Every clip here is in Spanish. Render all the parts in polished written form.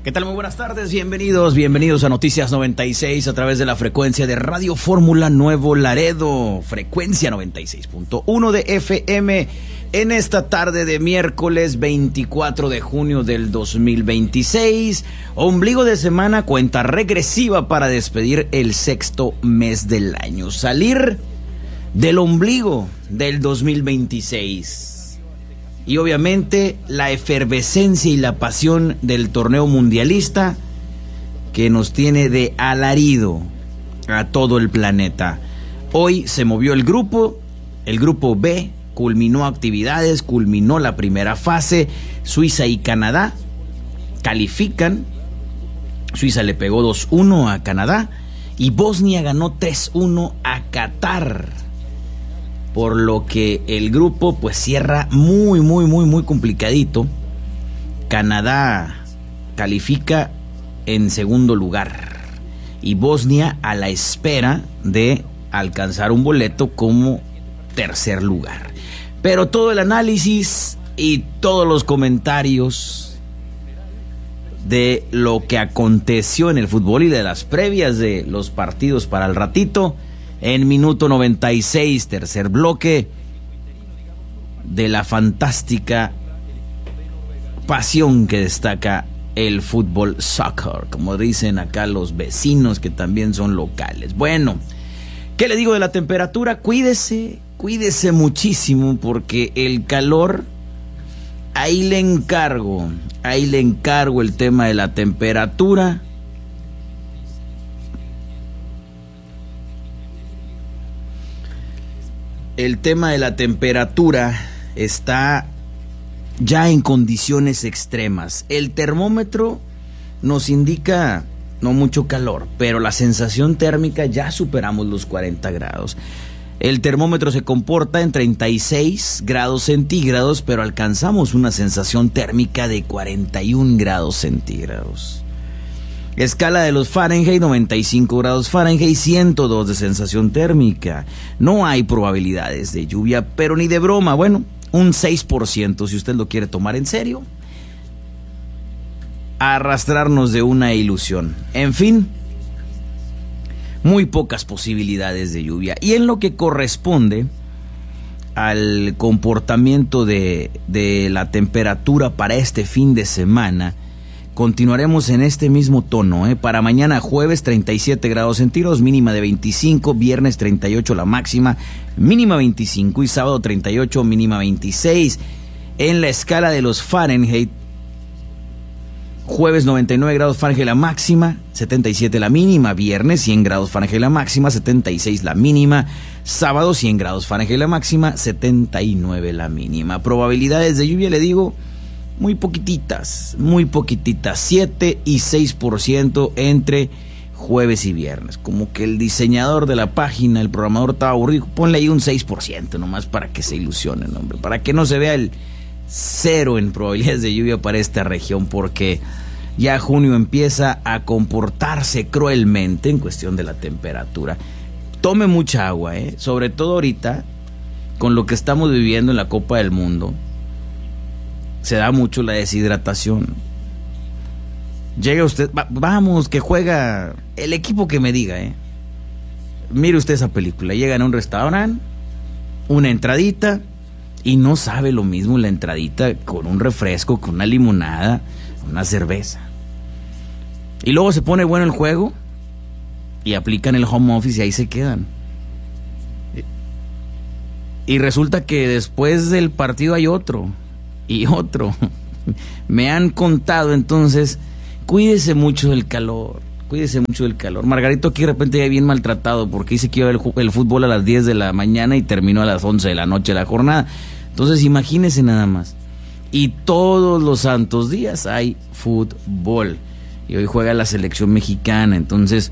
¿Qué tal? Muy buenas tardes, bienvenidos a Noticias 96 a través de la frecuencia de Radio Fórmula Nuevo Laredo, frecuencia 96.1 de FM, en esta tarde de miércoles 24 de junio del 2026, ombligo de semana, cuenta regresiva para despedir el sexto mes del año, salir del ombligo del 2026. Y obviamente la efervescencia y la pasión del torneo mundialista que nos tiene de alarido a todo el planeta. Hoy se movió el grupo B, culminó actividades, culminó la primera fase. Suiza y Canadá califican. Suiza le pegó 2-1 a Canadá y Bosnia ganó 3-1 a Qatar. Por lo que el grupo pues cierra muy complicadito. Canadá califica en segundo lugar y Bosnia a la espera de alcanzar un boleto como tercer lugar. Pero todo el análisis y todos los comentarios de lo que aconteció en el fútbol y de las previas de los partidos para el ratito, en minuto 96, tercer bloque de la fantástica pasión que destaca el fútbol soccer, como dicen acá los vecinos que también son locales. Bueno, ¿qué le digo de la temperatura? Cuídese muchísimo porque el calor, ahí le encargo el tema de la temperatura. El tema de la temperatura está ya en condiciones extremas. El termómetro nos indica no mucho calor, pero la sensación térmica ya superamos los 40 grados. El termómetro se comporta en 36 grados centígrados, pero alcanzamos una sensación térmica de 41 grados centígrados. Escala de los Fahrenheit, 95 grados Fahrenheit, 102 de sensación térmica. No hay probabilidades de lluvia, pero ni de broma. Bueno, un 6% si usted lo quiere tomar en serio. Arrastrarnos de una ilusión. En fin, muy pocas posibilidades de lluvia. Y en lo que corresponde al comportamiento de la temperatura para este fin de semana, continuaremos en este mismo tono, Para mañana jueves 37 grados centígrados, mínima de 25, viernes 38 la máxima, mínima 25 y sábado 38, mínima 26. En la escala de los Fahrenheit, jueves 99 grados Fahrenheit la máxima, 77 la mínima, viernes 100 grados Fahrenheit la máxima, 76 la mínima, sábado 100 grados Fahrenheit la máxima, 79 la mínima. Probabilidades de lluvia, le digo, muy poquititas, 7 y 6% entre jueves y viernes. Como que el diseñador de la página, el programador estaba aburrido, ponle ahí un 6% nomás para que se ilusionen, hombre, para que no se vea el cero en probabilidades de lluvia para esta región, porque ya junio empieza a comportarse cruelmente en cuestión de la temperatura. Tome mucha agua, sobre todo ahorita, con lo que estamos viviendo en la Copa del Mundo. Se da mucho la deshidratación. Llega usted, vamos, que juega el equipo que me diga, Mire usted esa película, llegan a un restaurante, una entradita, y no sabe lo mismo la entradita con un refresco, con una limonada, una cerveza. Y luego se pone bueno el juego, y aplican el home office y ahí se quedan. Y resulta que después del partido hay otro. Y otro. Me han contado, entonces, cuídese mucho del calor. Margarito aquí de repente ya bien maltratado porque dice que iba a ver el fútbol a las 10 de la mañana y terminó a las 11 de la noche la jornada. Entonces imagínese nada más. Y todos los santos días hay fútbol. Y hoy juega la selección mexicana. Entonces,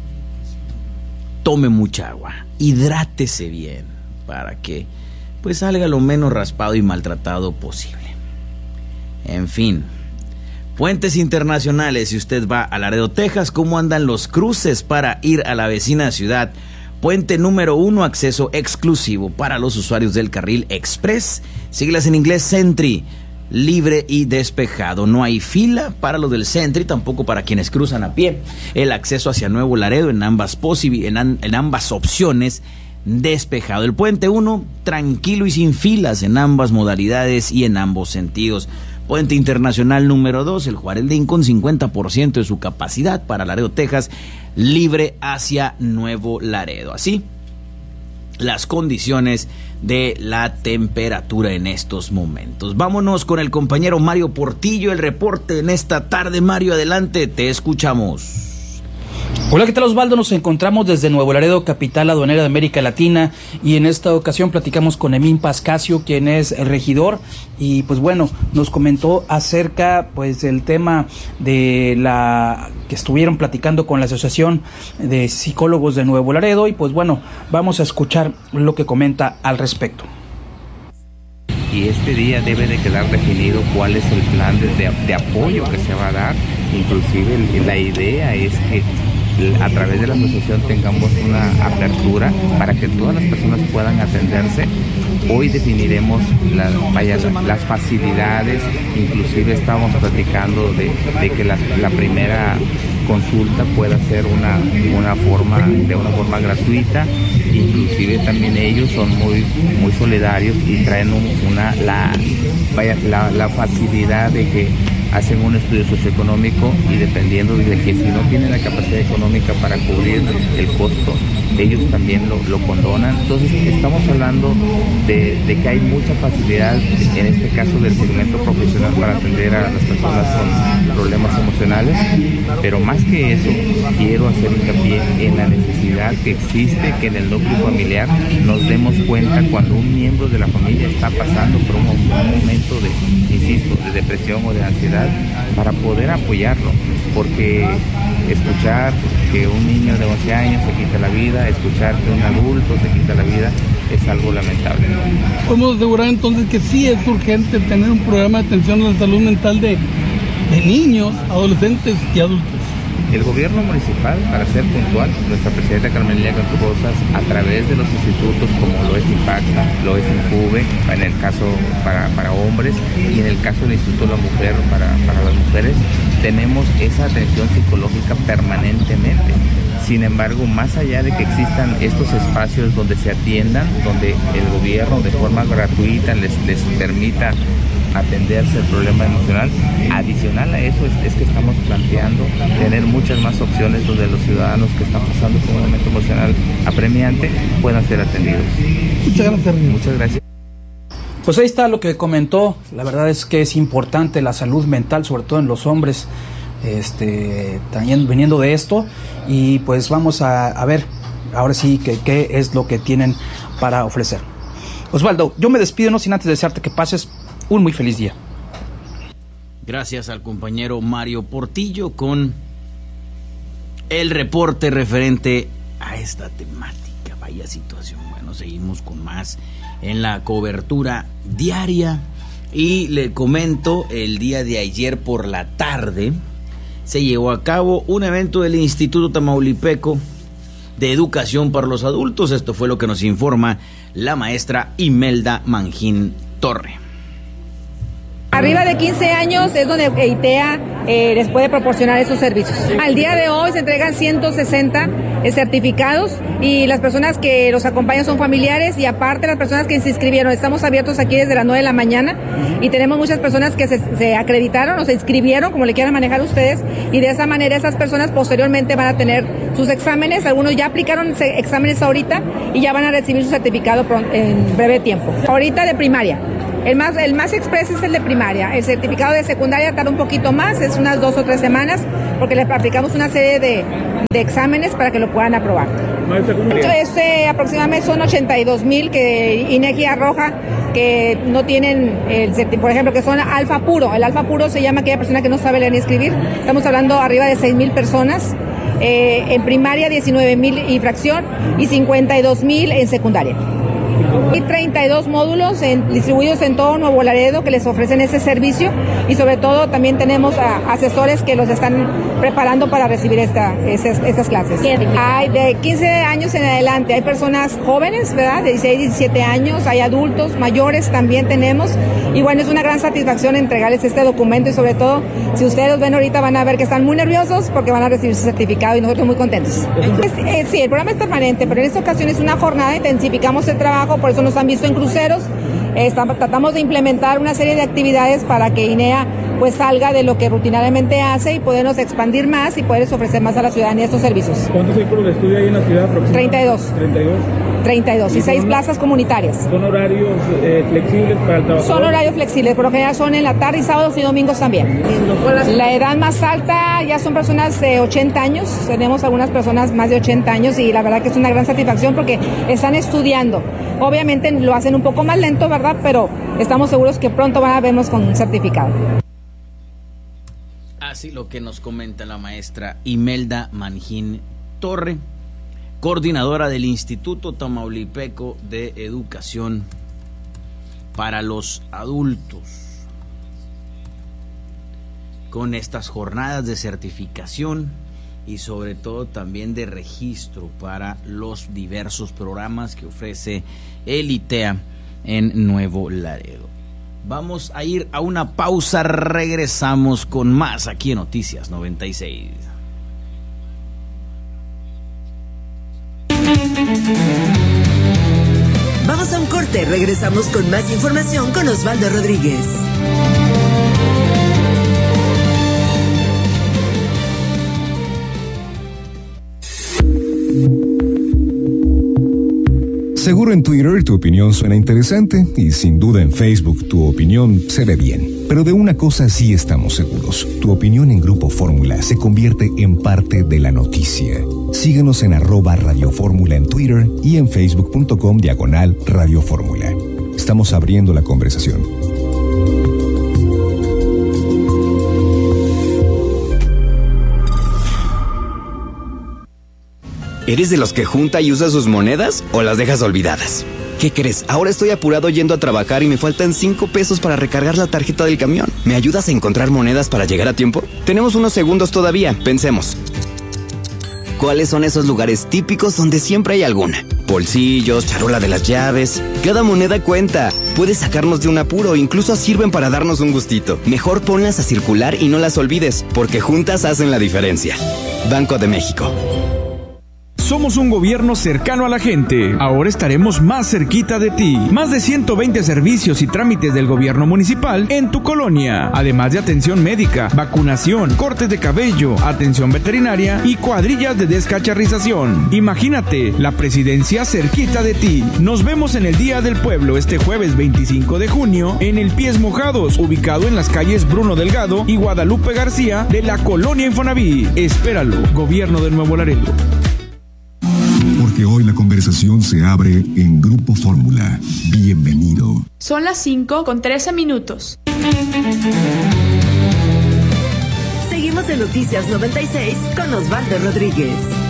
tome mucha agua. Hidrátese bien para que pues salga lo menos raspado y maltratado posible. En fin, puentes internacionales. Si usted va a Laredo, Texas, ¿cómo andan los cruces para ir a la vecina ciudad? Puente número 1, acceso exclusivo para los usuarios del carril express, siglas en inglés Sentry. libre y despejado. No hay fila para lo del Centro y tampoco para quienes cruzan a pie. El acceso hacia Nuevo Laredo en ambas opciones, despejado. El puente 1, tranquilo y sin filas en ambas modalidades y en ambos sentidos. Puente internacional número 2, el Juárez Lincoln, 50% de su capacidad para Laredo, Texas, libre hacia Nuevo Laredo. Así, las condiciones de la temperatura en estos momentos. Vámonos con el compañero Mario Portillo, el reporte en esta tarde. Mario, adelante, te escuchamos. Hola, ¿qué tal, Osvaldo? Nos encontramos desde Nuevo Laredo, capital aduanera de América Latina, y en esta ocasión platicamos con Emín Pascasio, quien es el regidor, y pues bueno, nos comentó acerca pues del tema de la que estuvieron platicando con la Asociación de Psicólogos de Nuevo Laredo, y pues bueno, vamos a escuchar lo que comenta al respecto. Y este día debe de quedar definido cuál es el plan de apoyo que se va a dar. Inclusive la idea es que a través de la asociación tengamos una apertura para que todas las personas puedan atenderse. Hoy definiremos las facilidades, inclusive estamos platicando de que la primera consulta pueda ser de una forma gratuita. Inclusive también ellos son muy solidarios y traen la facilidad de que hacen un estudio socioeconómico y dependiendo de que si no tienen la capacidad económica para cubrir el costo, ellos también lo condonan. Entonces estamos hablando de que hay mucha facilidad en este caso del segmento profesional para atender a las personas con problemas emocionales, pero más que eso quiero hacer hincapié en la necesidad que existe que en el núcleo familiar nos demos cuenta cuando un miembro de la familia está pasando por un momento de depresión o de ansiedad, para poder apoyarlo, porque escuchar que un niño de 11 años se quita la vida, escuchar que un adulto se quita la vida, es algo lamentable. Podemos asegurar entonces que sí es urgente tener un programa de atención a la salud mental de niños, adolescentes y adultos. El gobierno municipal, para ser puntual, nuestra presidenta Carmen Lía Cantú Rosas, a través de los institutos como lo es Impacta, lo es Injuve, en el caso para hombres, y en el caso del Instituto de la Mujer para las mujeres, tenemos esa atención psicológica permanentemente. Sin embargo, más allá de que existan estos espacios donde se atiendan, donde el gobierno de forma gratuita les permita atenderse el problema emocional, adicional a eso es que estamos planteando tener muchas más opciones donde los ciudadanos que están pasando por un momento emocional apremiante puedan ser atendidos. Muchas gracias. Muchas gracias. Pues ahí está lo que comentó. La verdad es que es importante la salud mental, sobre todo en los hombres, también viniendo de esto, y pues vamos a ver ahora sí qué es lo que tienen para ofrecer. Osvaldo, yo me despido no sin antes desearte que pases un muy feliz día. Gracias al compañero Mario Portillo con el reporte referente a esta temática. Vaya situación. Bueno, seguimos con más en la cobertura diaria y le comento, el día de ayer por la tarde se llevó a cabo un evento del Instituto Tamaulipeco de Educación para los Adultos. Esto fue lo que nos informa la maestra Imelda Mangín Torre. Arriba de 15 años es donde EITEA les puede proporcionar esos servicios. Al día de hoy se entregan 160 certificados y las personas que los acompañan son familiares y aparte las personas que se inscribieron. Estamos abiertos aquí desde las 9 de la mañana y tenemos muchas personas que se acreditaron o se inscribieron, como le quieran manejar ustedes, y de esa manera esas personas posteriormente van a tener sus exámenes. Algunos ya aplicaron exámenes ahorita y ya van a recibir su certificado en breve tiempo. Ahorita de primaria. El más express es el de primaria. El certificado de secundaria tarda un poquito más, es unas 2 o 3 semanas, porque le aplicamos una serie de exámenes para que lo puedan aprobar. Aproximadamente son 82,000 que INEGI arroja que no tienen por ejemplo, que son alfa puro. El alfa puro se llama aquella persona que no sabe leer ni escribir. Estamos hablando arriba de 6,000 personas. En primaria 19,000 y fracción y 52,000 en secundaria. Hay 32 módulos distribuidos en todo Nuevo Laredo que les ofrecen ese servicio y sobre todo también tenemos asesores que los están preparando para recibir esas clases. Hay de 15 años en adelante, hay personas jóvenes, ¿verdad? De 16, 17 años, hay adultos, mayores también tenemos y bueno, es una gran satisfacción entregarles este documento y sobre todo, si ustedes los ven ahorita van a ver que están muy nerviosos porque van a recibir su certificado y nosotros muy contentos. Sí, el programa es permanente, pero en esta ocasión es una jornada, intensificamos el trabajo, por eso nos han visto en cruceros, tratamos de implementar una serie de actividades para que INEA pues salga de lo que rutinariamente hace y podernos expandir más y poderles ofrecer más a la ciudadanía estos servicios. ¿Cuántos vehículos de estudio hay en la ciudad aproximadamente? 32 y 6 plazas comunitarias. ¿Son horarios flexibles para el trabajador? Son horarios flexibles, por lo general son en la tarde y sábados y domingos también. La edad más alta ya son personas de 80 años, tenemos algunas personas más de 80 años y la verdad que es una gran satisfacción porque están estudiando. Obviamente lo hacen un poco más lento, ¿verdad? Pero estamos seguros que pronto van a vernos con un certificado. Así lo que nos comenta la maestra Imelda Manjín Torre, coordinadora del Instituto Tamaulipeco de Educación para los Adultos, con estas jornadas de certificación y sobre todo también de registro para los diversos programas que ofrece el ITEA en Nuevo Laredo. Vamos a ir a una pausa, regresamos con más aquí en Noticias 96. Vamos a un corte, regresamos con más información con Osvaldo Rodríguez. Seguro en Twitter tu opinión suena interesante y sin duda en Facebook tu opinión se ve bien. Pero de una cosa sí estamos seguros. Tu opinión en Grupo Fórmula se convierte en parte de la noticia. Síguenos en @Radio Fórmula en Twitter y en facebook.com/Radio Fórmula. Estamos abriendo la conversación. ¿Eres de los que junta y usa sus monedas o las dejas olvidadas? ¿Qué crees? Ahora estoy apurado yendo a trabajar y me faltan 5 pesos para recargar la tarjeta del camión. ¿Me ayudas a encontrar monedas para llegar a tiempo? Tenemos unos segundos todavía, pensemos. ¿Cuáles son esos lugares típicos donde siempre hay alguna? Bolsillos, charola de las llaves. Cada moneda cuenta. Puede sacarnos de un apuro, incluso sirven para darnos un gustito. Mejor ponlas a circular y no las olvides, porque juntas hacen la diferencia. Banco de México. Somos un gobierno cercano a la gente. Ahora estaremos más cerquita de ti. Más de 120 servicios y trámites del gobierno municipal en tu colonia. Además de atención médica, vacunación, cortes de cabello, atención veterinaria y cuadrillas de descacharrización. Imagínate, la presidencia cerquita de ti. Nos vemos en el Día del Pueblo este jueves 25 de junio en el Pies Mojados, ubicado en las calles Bruno Delgado y Guadalupe García de la colonia Infonavit. Espéralo, Gobierno de Nuevo Laredo. Porque hoy la conversación se abre en Grupo Fórmula. Bienvenido. Son las 5:13. Seguimos en Noticias 96 con Osvaldo Rodríguez.